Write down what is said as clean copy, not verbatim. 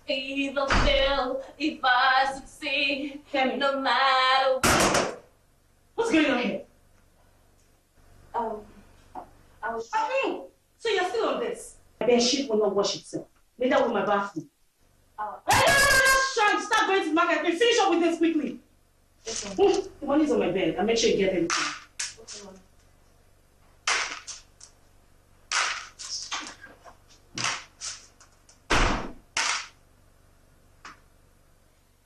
Even still, if I succeed, no matter what. What's going on here? I was. Okay, so you're still on this. My bed sheet will not wash itself. Neither will my bathroom. Shine, start going to the market. Finish up with this quickly. The money's on my bed. I'll make sure you get everything.